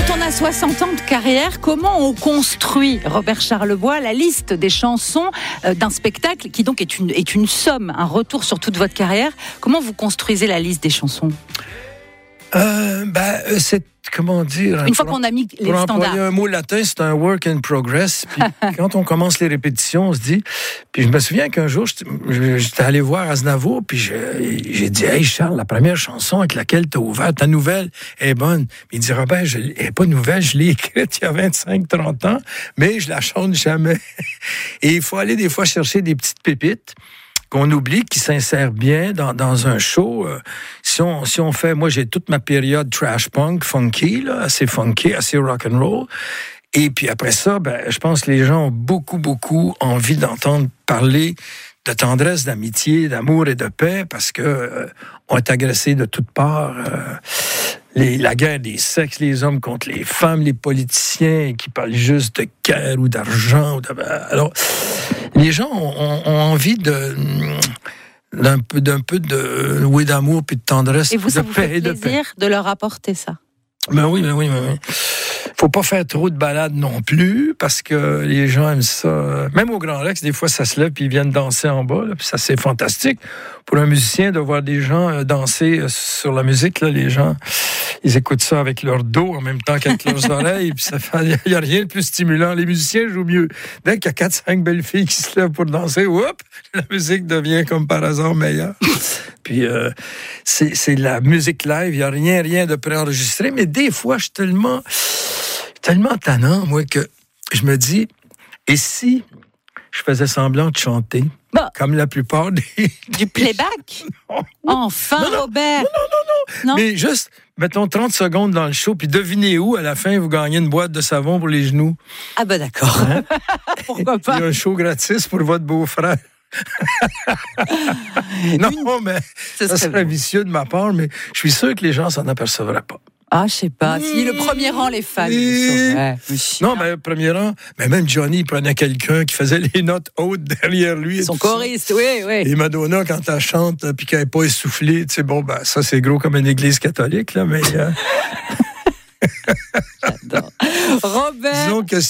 on a 60 ans de carrière, comment on construit, Robert Charlebois, la liste des chansons d'un spectacle qui donc est une somme, un retour sur toute votre carrière. Comment vous construisez la liste des chansons ? C'est, comment dire... Une fois qu'on a mis les standards. Pour employer un mot latin, c'est un work in progress. Puis quand on commence les répétitions, on se dit... Puis je me souviens qu'un jour, j'étais allé voir Aznavour, puis j'ai dit « Hey Charles, la première chanson avec laquelle tu as ouvert, ta nouvelle est bonne. » Il dit « Robert, elle n'est pas nouvelle, je l'ai écrite il y a 25-30 ans, mais je la chante jamais. » Et il faut aller des fois chercher des petites pépites qu'on oublie, qui s'insèrent bien dans un show. Si on fait... Moi, j'ai toute ma période trash punk, funky, là, assez funky, assez rock'n'roll. Et puis après ça, je pense que les gens ont beaucoup envie d'entendre parler de tendresse, d'amitié, d'amour et de paix, parce que on est agressés de toutes parts. La guerre des sexes, les hommes contre les femmes, les politiciens qui parlent juste de guerre ou d'argent. Alors, les gens ont envie d'un peu d'amour puis de tendresse, et vous, ça de vous paix fait et de paix. plaisir de leur apporter ça? Ben oui. Faut pas faire trop de balades non plus, parce que les gens aiment ça. Même au Grand Rex, des fois, ça se lève puis ils viennent danser en bas. Là, puis ça, c'est fantastique. Pour un musicien, de voir des gens danser sur la musique, là, les gens, ils écoutent ça avec leur dos en même temps qu'avec leurs oreilles. Puis il n'y a rien de plus stimulant. Les musiciens jouent mieux. Dès qu'il y a 4-5 belles filles qui se lèvent pour danser, la musique devient comme par hasard meilleure. Puis c'est la musique live. Il n'y a rien de préenregistré. Mais des fois, je suis tellement tannant, moi, que je me dis, et si je faisais semblant de chanter, comme la plupart des... Du playback? Non. Enfin, non, Robert! Non. Mais juste, mettons 30 secondes dans le show, puis devinez où, à la fin, vous gagnez une boîte de savon pour les genoux. Ah d'accord. Hein? Pourquoi pas? Il y a un show gratis pour votre beau-frère. Mais ça serait vicieux de ma part, mais je suis sûr que les gens s'en apercevraient pas. Ah, je sais pas. Si le premier rang, les fans, ils sauraient. Non, mais premier rang, mais même Johnny, il prenait quelqu'un qui faisait les notes hautes derrière lui. Son choriste, oui. Et Madonna, quand elle chante, puis qu'elle n'est pas essoufflée, tu sais, ça, c'est gros comme une église catholique, là, mais... J'adore. Robert! Disons que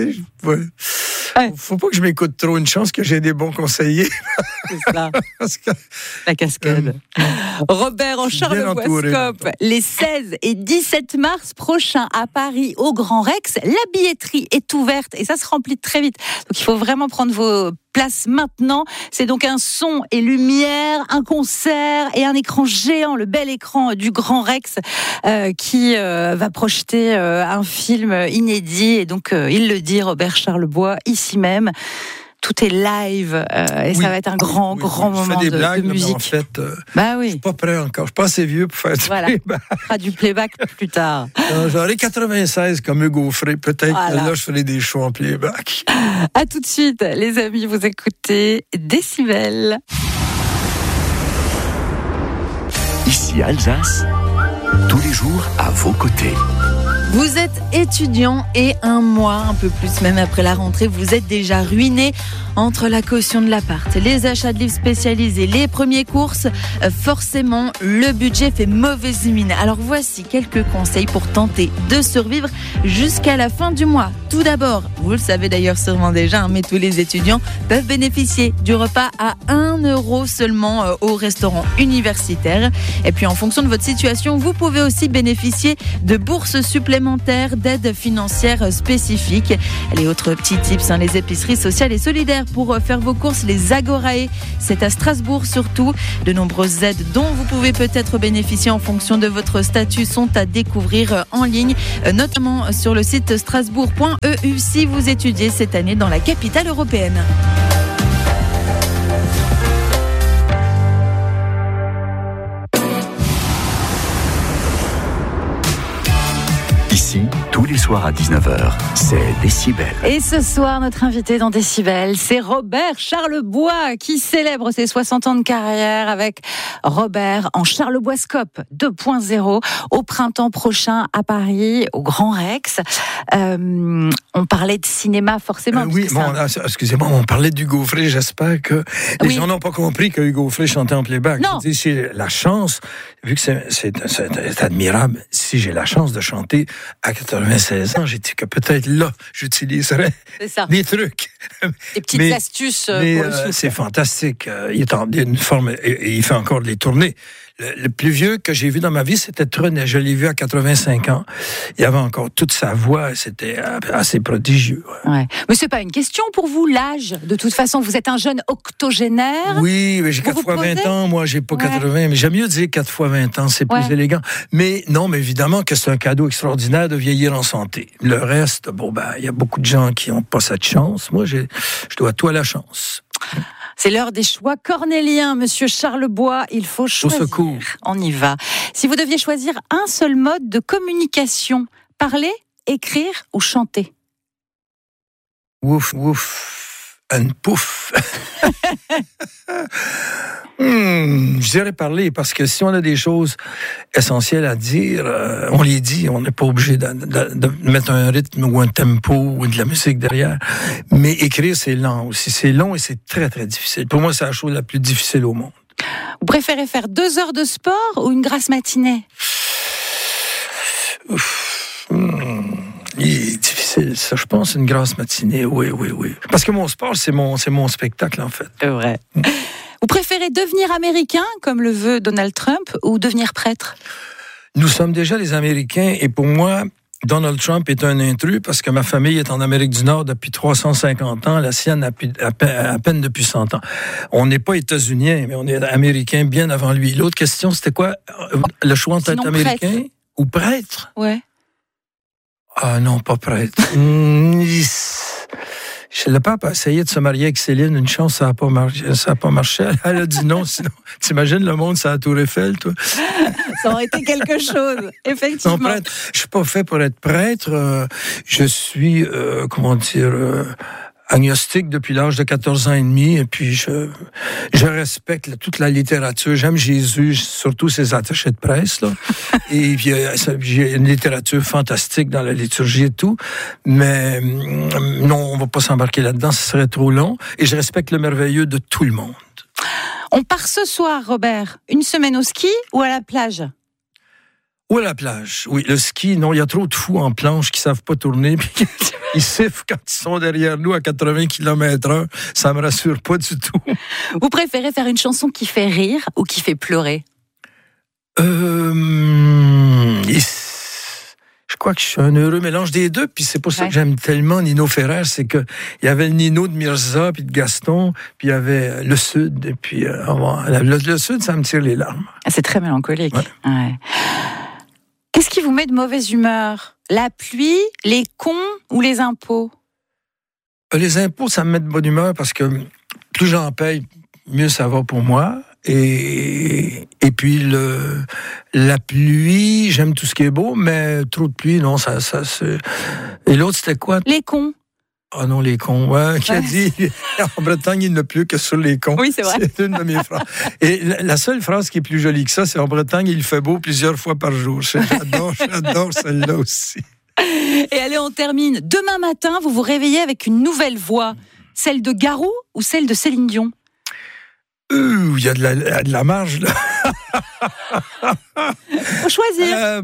faut pas que je m'écoute trop. Une chance que j'ai des bons conseillers. C'est ça. La cascade. Robert, en Charlebois-Scope, les 16 et 17 mars prochains à Paris, au Grand Rex. La billetterie est ouverte et ça se remplit très vite. Donc il faut vraiment prendre vos places maintenant. C'est donc un son et lumière, un concert et un écran géant, le bel écran du Grand Rex qui va projeter un film inédit. Et donc, il le dit, Robert Charlebois, ici même. Tout est live et ça va être un grand moment de musique. Je fais des blagues, mais en fait, je suis pas prêt encore. Je suis pas assez vieux pour faire du playback. On fera du playback plus tard. J'aurai 96 comme Hugo Frey. Peut-être que là, je ferai des shows en playback. À tout de suite, les amis. Vous écoutez Décibel. Ici Alsace, tous les jours à vos côtés. Vous êtes étudiant et un mois, un peu plus même après la rentrée, vous êtes déjà ruiné entre la caution de l'appart, les achats de livres spécialisés, les premières courses. Forcément, le budget fait mauvaise mine. Alors voici quelques conseils pour tenter de survivre jusqu'à la fin du mois. Tout d'abord, vous le savez d'ailleurs sûrement déjà, mais tous les étudiants peuvent bénéficier du repas à 1 € seulement au restaurant universitaire. Et puis en fonction de votre situation, vous pouvez aussi bénéficier de bourses supplémentaires, d'aides financières spécifiques. Les autres petits tips, les épiceries sociales et solidaires pour faire vos courses, les Agorae, c'est à Strasbourg surtout. De nombreuses aides dont vous pouvez peut-être bénéficier en fonction de votre statut sont à découvrir en ligne, notamment sur le site strasbourg.eu si vous étudiez cette année dans la capitale européenne. Ici, tous les soirs à 19h, c'est Décibel. Et ce soir, notre invité dans Décibel, c'est Robert Charlebois qui célèbre ses 60 ans de carrière avec Robert en Charlebois-Scope 2.0 au printemps prochain à Paris, au Grand Rex. On parlait de cinéma forcément. Excusez-moi, on parlait d'Hugo Frey. J'espère que les gens n'ont pas compris que Hugo Frey chantait en playback. Non. Je dis, c'est la chance, vu que c'est admirable, si j'ai la chance de chanter à 80 96 ans, j'ai dit que peut-être là, j'utiliserais des trucs. Des petites astuces. Mais c'est fantastique. Il est en une forme, et il fait encore des tournées. Le plus vieux que j'ai vu dans ma vie, c'était Trenet. Je l'ai vu à 85 ans. Il avait encore toute sa voix. C'était assez prodigieux. Ouais. Mais c'est pas une question pour vous, l'âge. De toute façon, vous êtes un jeune octogénaire. Oui, mais j'ai 4 fois 20 ans. Moi, j'ai pas 80. Mais j'aime mieux dire 4 fois 20 ans. C'est plus élégant. Mais non, mais évidemment que c'est un cadeau extraordinaire de vieillir en santé. Le reste, il y a beaucoup de gens qui n'ont pas cette chance. Moi, je dois tout à la chance. C'est l'heure des choix cornéliens, Monsieur Charlebois. Il faut choisir. Au secours. On y va. Si vous deviez choisir un seul mode de communication, parler, écrire ou chanter? Ouf, ouf, un pouf. Je dirais parler, parce que si on a des choses essentielles à dire, on les dit, on n'est pas obligé de mettre un rythme ou un tempo ou de la musique derrière. Mais écrire, c'est lent aussi. C'est long et c'est très, très difficile. Pour moi, c'est la chose la plus difficile au monde. Vous préférez faire 2 heures de sport ou une grasse matinée? Il est difficile, ça. Je pense une grasse matinée, oui. Parce que mon sport, c'est mon spectacle, en fait. C'est vrai. Vous préférez devenir américain, comme le veut Donald Trump, ou devenir prêtre? Nous sommes déjà les Américains, et pour moi, Donald Trump est un intrus, parce que ma famille est en Amérique du Nord depuis 350 ans, la sienne à peine depuis 100 ans. On n'est pas États-Uniens, mais on est Américains bien avant lui. L'autre question, c'était quoi? Le choix entre être américain prêtre. Ou prêtre? Ouais. Ah non, pas prêtre. Le pape a essayé de se marier avec Céline. Une chance, ça n'a pas marché. Elle a dit non, sinon, t'imagines le monde, c'est la Tour Eiffel, toi. Ça aurait été quelque chose, effectivement. Non, prêtre, je suis pas fait pour être prêtre. Je suis, agnostique depuis l'âge de 14 ans et demi, et puis je respecte toute la littérature. J'aime Jésus, surtout ses attachés de presse, là. Et puis, j'ai une littérature fantastique dans la liturgie et tout, mais non, on va pas s'embarquer là-dedans, ce serait trop long, et je respecte le merveilleux de tout le monde. On part ce soir, Robert, une semaine au ski ou à la plage? Ou à la plage, oui. Le ski, non, il y a trop de fous en planche qui savent pas tourner, puis ils sifflent quand ils sont derrière nous à 80 km/h. Ça me rassure pas du tout. Vous préférez faire une chanson qui fait rire ou qui fait pleurer? Je crois que je suis un heureux mélange des deux, puis c'est pour ça que j'aime tellement Nino Ferrer, c'est que il y avait le Nino de Mirza, puis de Gaston, puis il y avait le Sud, et puis le Sud, ça me tire les larmes. C'est très mélancolique. Ouais. Qu'est-ce qui vous met de mauvaise humeur? La pluie, les cons ou les impôts? Les impôts, ça me met de bonne humeur parce que plus j'en paye, mieux ça va pour moi. Et puis la pluie, j'aime tout ce qui est beau, mais trop de pluie, non, ça c'est... Et l'autre, c'était quoi? Les cons. Ah non, les cons, qui a dit en Bretagne, il ne pleut que sur les cons. Oui, c'est vrai. C'est une de mes phrases. Et la seule phrase qui est plus jolie que ça, c'est en Bretagne, il fait beau plusieurs fois par jour. J'adore celle-là aussi. Et allez, on termine. Demain matin, vous vous réveillez avec une nouvelle voix. Celle de Garou ou celle de Céline Dion? Il y a de la marge, là. Faut choisir.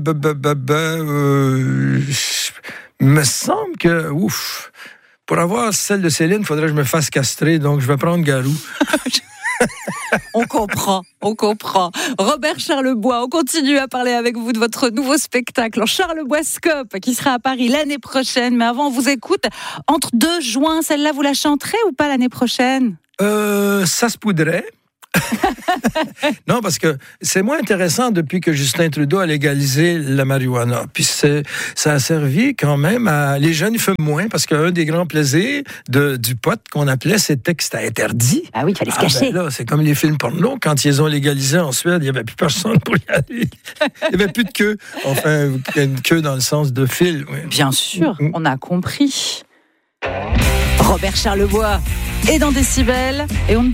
Me semble que, pour avoir celle de Céline, il faudrait que je me fasse castrer, donc je vais prendre Garou. On comprend. Robert Charlebois, on continue à parler avec vous de votre nouveau spectacle en Charleboiscope qui sera à Paris l'année prochaine. Mais avant, on vous écoute. Entre 2 juin, celle-là, vous la chanterez ou pas l'année prochaine? Ça se poudrait. Non, parce que c'est moins intéressant depuis que Justin Trudeau a légalisé la marijuana. Puis ça a servi quand même à... Les jeunes, ils fument moins, parce qu'un des grands plaisirs du pot qu'on appelait, c'était que c'était interdit. Ah oui, il fallait se cacher. Ben là, c'est comme les films porno. Quand ils ont légalisé en Suède, il n'y avait plus personne pour y aller. Il n'y avait plus de queue. Enfin, une queue dans le sens de fil. Oui. Bien sûr, on a compris. Robert Charlebois est dans Décibel et on ne